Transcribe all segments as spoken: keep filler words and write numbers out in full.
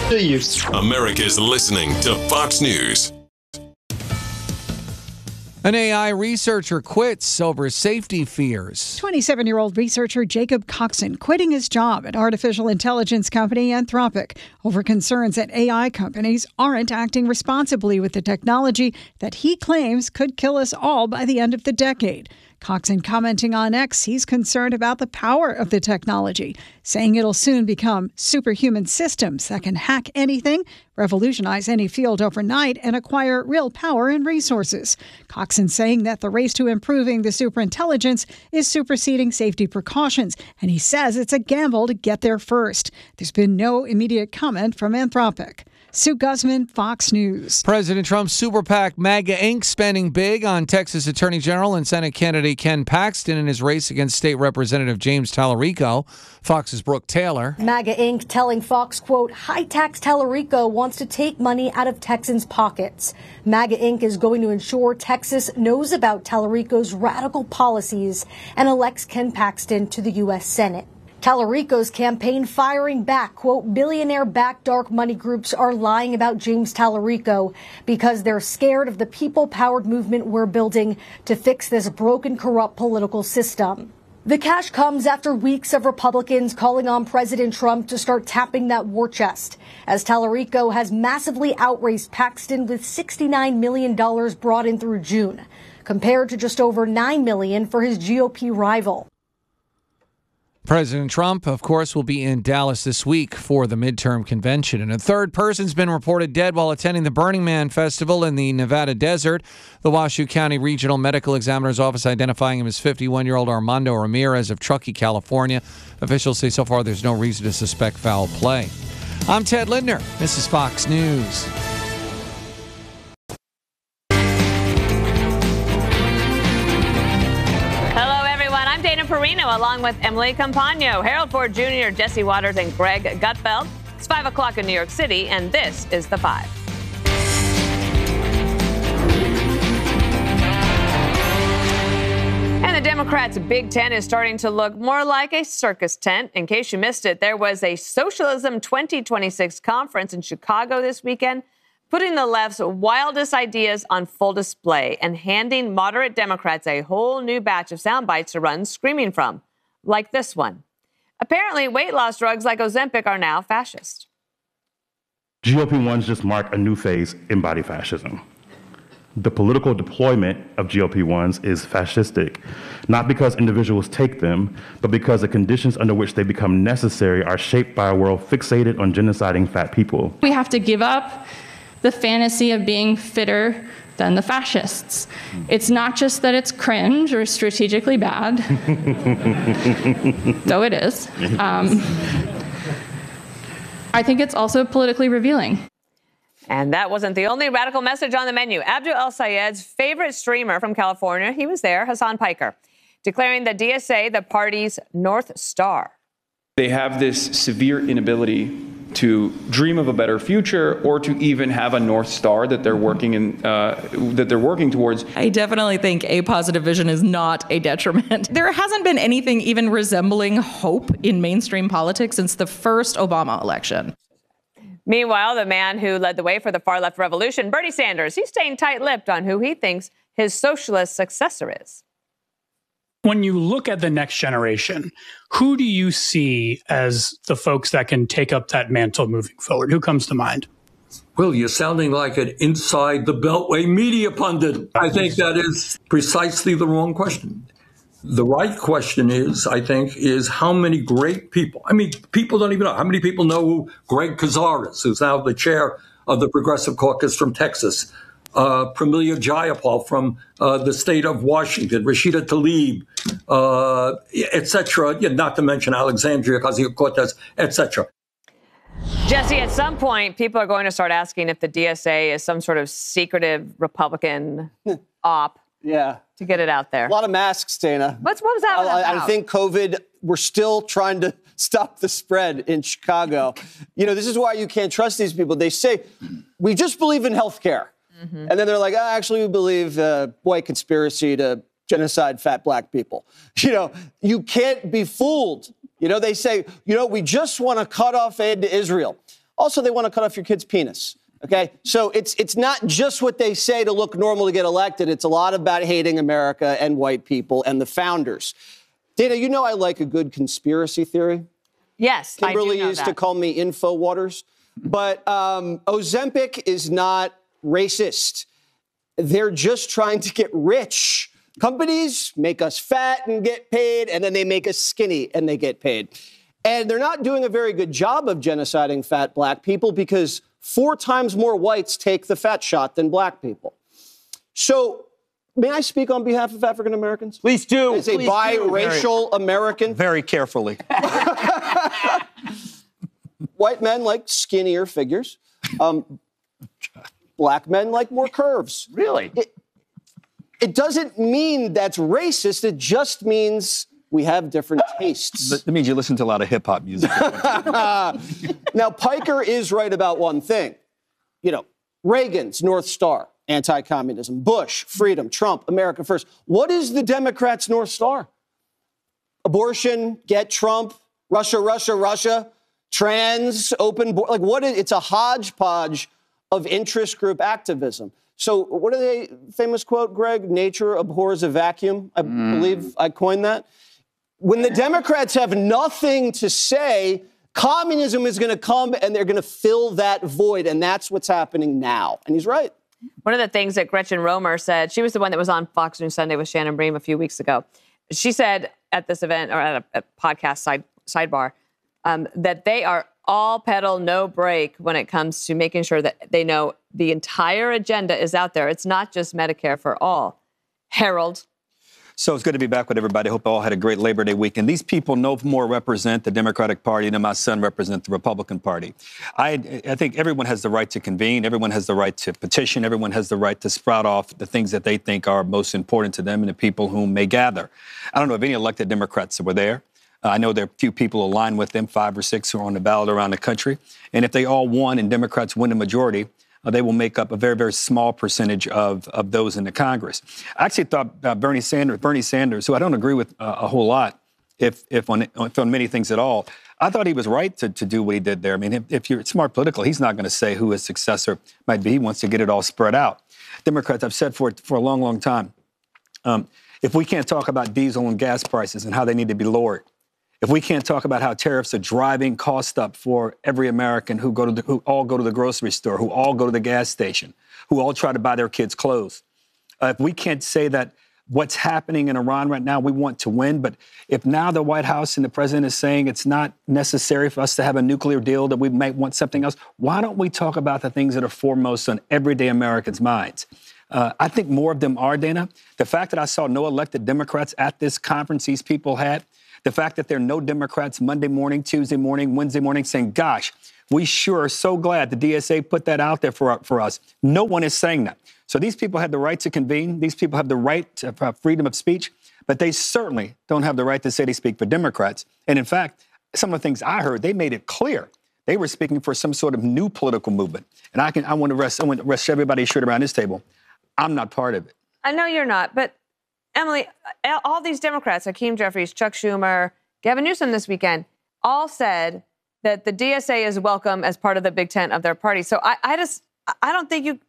America's listening to Fox News. An A I researcher quits over safety fears. twenty-seven-year-old researcher Jacob Coxon quitting his job at artificial intelligence company Anthropic over concerns that A I companies aren't acting responsibly with the technology that he claims could kill us all by the end of the decade. Coxon commenting on X, he's concerned about the power of the technology, saying it'll soon become superhuman systems that can hack anything, revolutionize any field overnight, and acquire real power and resources. Coxon saying that the race to improving the superintelligence is superseding safety precautions, and he says it's a gamble to get there first. There's been no immediate comment from Anthropic. Sue Guzman, Fox News. President Trump's super PAC MAGA Incorporated spending big on Texas Attorney General and Senate candidate Ken Paxton in his race against State Representative James Tallarico. Fox's Brooke Taylor. MAGA Incorporated telling Fox, quote, high-tax Tallarico wants to take money out of Texans' pockets. MAGA Incorporated is going to ensure Texas knows about Tallarico's radical policies and elects Ken Paxton to the U S Senate. Tallarico's campaign firing back, quote, billionaire-backed dark money groups are lying about James Tallarico because they're scared of the people-powered movement we're building to fix this broken, corrupt political system. The cash comes after weeks of Republicans calling on President Trump to start tapping that war chest, as Tallarico has massively outraced Paxton with sixty-nine million dollars brought in through June, compared to just over nine million dollars for his G O P rival. President Trump, of course, will be in Dallas this week for the midterm convention. And a third person's been reported dead while attending the Burning Man Festival in the Nevada desert. The Washoe County Regional Medical Examiner's Office identifying him as fifty-one-year-old Armando Ramirez of Truckee, California. Officials say so far there's no reason to suspect foul play. I'm Ted Lindner. This is Fox News. Perino, along with Emily Campagno, Harold Ford Junior, Jesse Waters, and Greg Gutfeld. It's five o'clock in New York City, and this is The Five. And the Democrats' Big Tent is starting to look more like a circus tent. In case you missed it, there was a Socialism twenty twenty-six conference in Chicago this weekend, putting the left's wildest ideas on full display and handing moderate Democrats a whole new batch of sound bites to run screaming from, like this one. Apparently, weight loss drugs like Ozempic are now fascist. G O P ones just mark a new phase in body fascism. The political deployment of G O P ones is fascistic, not because individuals take them, but because the conditions under which they become necessary are shaped by a world fixated on genociding fat people. We have to give up the fantasy of being fitter than the fascists. It's not just that it's cringe or strategically bad, though it is. Um, I think it's also politically revealing. And that wasn't the only radical message on the menu. Abdul El-Sayed's favorite streamer from California, he was there, Hassan Piker, declaring the D S A the party's North Star. They have this severe inability to dream of a better future or to even have a North Star that they're working in, uh, that they're working towards. I definitely think a positive vision is not a detriment. There hasn't been anything even resembling hope in mainstream politics since the first Obama election. Meanwhile, the man who led the way for the far-left revolution, Bernie Sanders, he's staying tight-lipped on who he thinks his socialist successor is. When you look at the next generation, who do you see as the folks that can take up that mantle moving forward? Who comes to mind? Well, you're sounding like an inside the Beltway media pundit. I think that is precisely the wrong question. The right question is, I think, is how many great people, I mean, people don't even know, how many people know who Greg Casar is, who's now the chair of the Progressive Caucus from Texas, uh, Pramila Jayapal from uh, the state of Washington, Rashida Tlaib, uh, et cetera, yeah, not to mention Alexandria Ocasio-Cortez, et cetera. Jesse, at some point, people are going to start asking if the D S A is some sort of secretive Republican op. Yeah. To get it out there. A lot of masks, Dana. What's, what was that I, about? I think COVID, we're still trying to stop the spread in Chicago. You know, this is why you can't trust these people. They say, we just believe in health care. Mm-hmm. And then they're like, oh, actually, we believe uh, white conspiracy to genocide fat black people. You know, you can't be fooled. You know, they say, you know, we just want to cut off aid to Israel. Also, they want to cut off your kid's penis. Okay, so it's it's not just what they say to look normal to get elected. It's a lot about hating America and white people and the founders. Dana, you know I like a good conspiracy theory. Yes, Kimberly I do know used that. to call me InfoWaters. But um, Ozempic is not racist. They're just trying to get rich. Companies make us fat and get paid, and then they make us skinny and they get paid. And they're not doing a very good job of genociding fat black people because four times more whites take the fat shot than black people. So may I speak on behalf of African Americans? Please do. As a Please biracial do. American. Very carefully. White men like skinnier figures. Um, black men like more curves. Really? It, it doesn't mean that's racist. It just means we have different tastes. That means you listen to a lot of hip-hop music. Now, Piker is right about one thing. You know, Reagan's North Star, anti-communism. Bush, freedom. Trump, America first. What is the Democrats' North Star? Abortion, get Trump, Russia, Russia, Russia, trans, open, bo- like what is, it's a hodgepodge of interest group activism. So what are they, famous quote, Greg? Nature abhors a vacuum. I mm. believe I coined that. When the Democrats have nothing to say, communism is going to come and they're going to fill that void. And that's what's happening now. And he's right. One of the things that Gretchen Romer said, she was the one that was on Fox News Sunday with Shannon Bream a few weeks ago. She said at this event, or at a, a podcast side, sidebar, um, that they are all pedal, no brake when it comes to making sure that they know the entire agenda is out there. It's not just Medicare for all. Harold. So it's good to be back with everybody. Hope all had a great Labor Day weekend. These people no more represent the Democratic Party than my son represents the Republican Party. I, I think everyone has the right to convene. Everyone has the right to petition. Everyone has the right to sprout off the things that they think are most important to them and the people whom may gather. I don't know of any elected Democrats that were there. Uh, I know there are a few people aligned with them, five or six who are on the ballot around the country. And if they all won and Democrats win the majority, Uh, they will make up a very, very small percentage of, of those in the Congress. I actually thought uh, Bernie Sanders, Bernie Sanders, who I don't agree with uh, a whole lot, if if on, if on many things at all, I thought he was right to, to do what he did there. I mean, if, if you're smart political, he's not going to say who his successor might be. He wants to get it all spread out. Democrats, I've said for, for a long, long time, um, if we can't talk about diesel and gas prices and how they need to be lowered, if we can't talk about how tariffs are driving costs up for every American who go to the, who all go to the grocery store, who all go to the gas station, who all try to buy their kids clothes, uh, if we can't say that what's happening in Iran right now, we want to win, but if now the White House and the president is saying it's not necessary for us to have a nuclear deal, that we might want something else, why don't we talk about the things that are foremost on everyday Americans' minds? Uh, I think more of them are, Dana. The fact that I saw no elected Democrats at this conference these people had, the fact that there are no Democrats Monday morning, Tuesday morning, Wednesday morning saying, gosh, we sure are so glad the D S A put that out there for, for us. No one is saying that. So these people have the right to convene. These people have the right to uh, freedom of speech, but they certainly don't have the right to say they speak for Democrats. And in fact, some of the things I heard, they made it clear they were speaking for some sort of new political movement. And I can I want to rest, I want to rest everybody's shirt around this table. I'm not part of it. I know you're not, but Emily, all these Democrats, Hakeem Jeffries, Chuck Schumer, Gavin Newsom this weekend, all said that the D S A is welcome as part of the Big Tent of their party. So I, I just, I don't think you,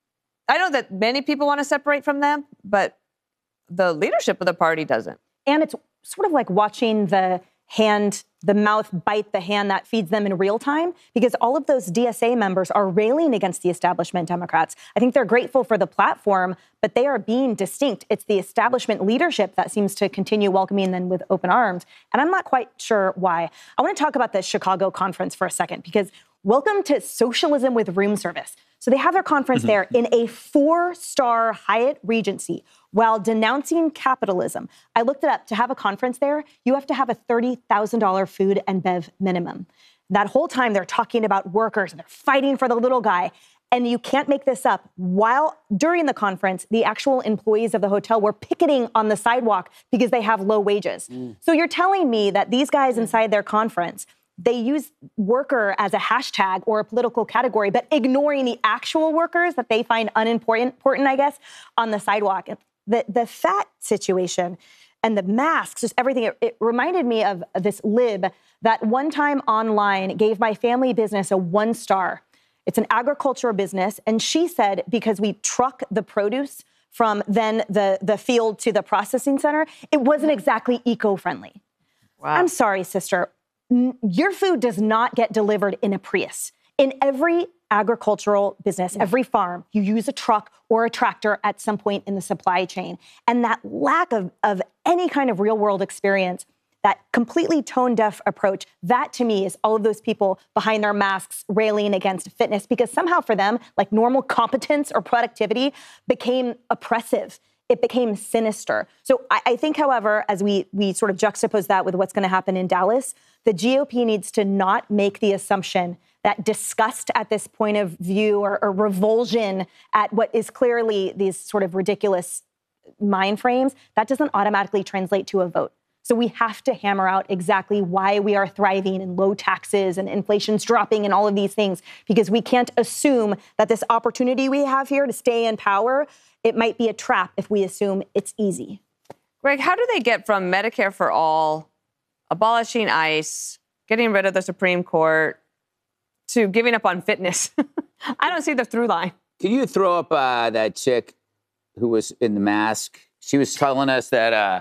I know that many people want to separate from them, but the leadership of the party doesn't. And it's sort of like watching the hand, the mouth bite the hand that feeds them in real time, because all of those D S A members are railing against the establishment Democrats. I think they're grateful for the platform, but they are being distinct. It's the establishment leadership that seems to continue welcoming them with open arms. And I'm not quite sure why. I want to talk about the Chicago conference for a second, because welcome to socialism with room service. So they have their conference mm-hmm. there in a four-star Hyatt Regency while denouncing capitalism. I looked it up. To have a conference there, you have to have a thirty thousand dollars food and bev minimum. That whole time they're talking about workers and they're fighting for the little guy. And you can't make this up. While during the conference, the actual employees of the hotel were picketing on the sidewalk because they have low wages. Mm. So you're telling me that these guys inside their conference, they use worker as a hashtag or a political category, but ignoring the actual workers that they find unimportant, important, I guess, on the sidewalk. The, the fat situation, and the masks, just everything. It, it reminded me of this lib that one time online gave my family business a one star. It's an agricultural business. And she said, because we truck the produce from then the, the field to the processing center, it wasn't exactly eco-friendly. Wow. I'm sorry, sister. Your food does not get delivered in a Prius. In every agricultural business, every farm, you use a truck or a tractor at some point in the supply chain. And that lack of, of any kind of real world experience, that completely tone-deaf approach, that to me is all of those people behind their masks railing against fitness, because somehow for them, like normal competence or productivity became oppressive. It became sinister. So I, I think, however, as we we sort of juxtapose that with what's going to happen in Dallas, the G O P needs to not make the assumption that disgust at this point of view or, or revulsion at what is clearly these sort of ridiculous mind frames, that doesn't automatically translate to a vote. So we have to hammer out exactly why we are thriving and low taxes and inflation's dropping and all of these things, because we can't assume that this opportunity we have here to stay in power, it might be a trap if we assume it's easy. Greg, how do they get from Medicare for all, abolishing ICE, getting rid of the Supreme Court, to giving up on fitness? I don't see the through line. Can you throw up uh, that chick who was in the mask? She was telling us that... Uh,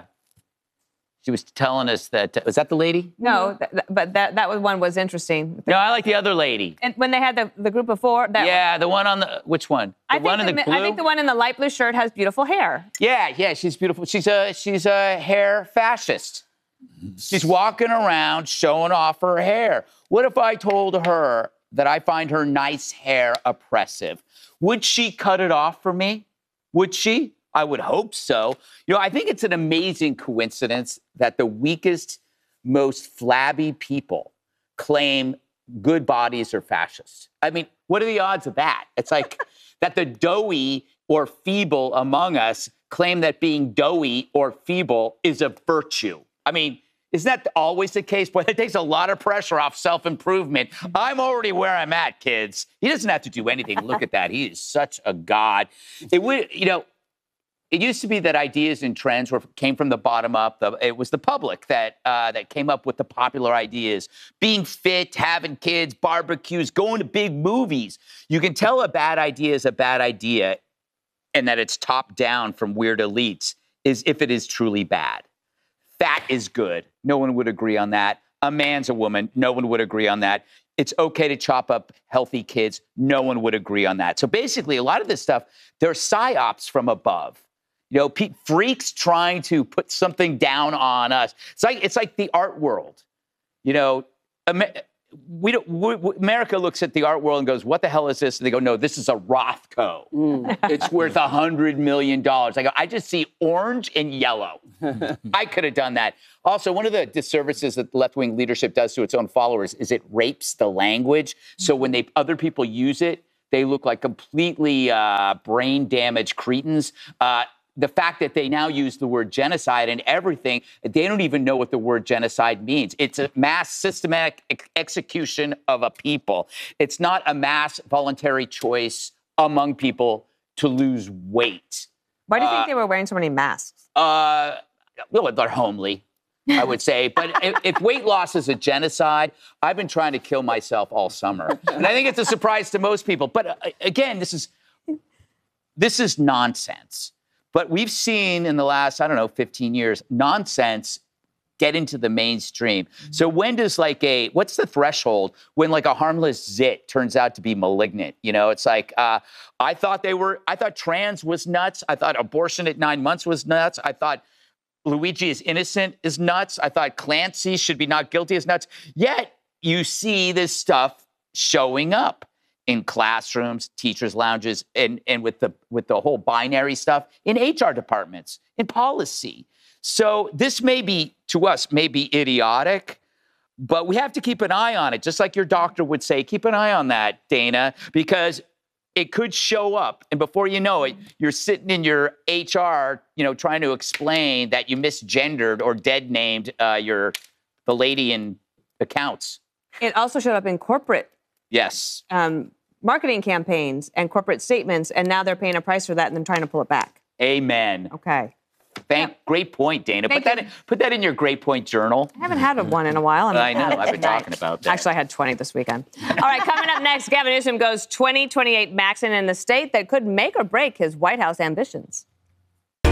She was telling us that, uh, was that the lady? No, th- th- but that that one was interesting. No, I like the other lady. And when they had the, the group of four. That yeah, the one on the, which one? The I one in think the the, blue? I think the one in the light blue shirt has beautiful hair. Yeah, yeah, she's beautiful. She's a, she's a hair fascist. She's walking around showing off her hair. What if I told her that I find her nice hair oppressive? Would she cut it off for me? Would she? I would hope so. You know, I think it's an amazing coincidence that the weakest, most flabby people claim good bodies are fascists. I mean, what are the odds of that? It's like that the doughy or feeble among us claim that being doughy or feeble is a virtue. I mean, isn't that always the case? Boy, that takes a lot of pressure off self-improvement. I'm already where I'm at, kids. He doesn't have to do anything. Look at that. He is such a god. It would, you know, it used to be that ideas and trends were came from the bottom up. The, it was the public that uh, that came up with the popular ideas. Being fit, having kids, barbecues, going to big movies. You can tell a bad idea is a bad idea and that it's top down from weird elites is if it is truly bad. Fat is good. No one would agree on that. A man's a woman. No one would agree on that. It's okay to chop up healthy kids. No one would agree on that. So basically, a lot of this stuff, they're psyops from above. You know, pe- freaks trying to put something down on us. It's like it's like the art world. You know, Amer- we don't. We, we, America looks at the art world and goes, "What the hell is this?" And they go, "No, this is a Rothko. Mm. It's worth a hundred million dollars." I go, "I just see orange and yellow. I could have done that." Also, one of the disservices that left-wing leadership does to its own followers is it rapes the language. So when they other people use it, they look like completely uh, brain-damaged cretins. Uh, The fact that they now use the word genocide and everything, they don't even know what the word genocide means. It's a mass systematic ex- execution of a people. It's not a mass voluntary choice among people to lose weight. Why do you uh, think they were wearing so many masks? Uh, well, they're homely, I would say. But if, if weight loss is a genocide, I've been trying to kill myself all summer. And I think it's a surprise to most people. But uh, again, this is this is nonsense. But we've seen in the last, I don't know, fifteen years, nonsense get into the mainstream. So when does like a, what's the threshold when like a harmless zit turns out to be malignant? You know, it's like, uh, I thought they were, I thought trans was nuts. I thought abortion at nine months was nuts. I thought Luigi is innocent is nuts. I thought Clancy should be not guilty is nuts. Yet you see this stuff showing up in classrooms, teachers' lounges, and, and with the with the whole binary stuff in H R departments, in policy. So this may be, to us, may be idiotic, but we have to keep an eye on it. Just like your doctor would say, keep an eye on that, Dana, because it could show up. And before you know it, you're sitting in your H R, you know, trying to explain that you misgendered or dead named uh, your the lady in accounts. It also showed up in corporate Yes. Um, marketing campaigns and corporate statements, and now they're paying a price for that and then trying to pull it back. Amen. Okay. Thank, yeah. Great point, Dana. Thank put that in, put that in your great point journal. I haven't had one in a while. I'm I know. I've been talking about that. Actually, I had twenty this weekend. All right, coming up next, Gavin Newsom goes twenty twenty-eight maxing in the state that could make or break his White House ambitions.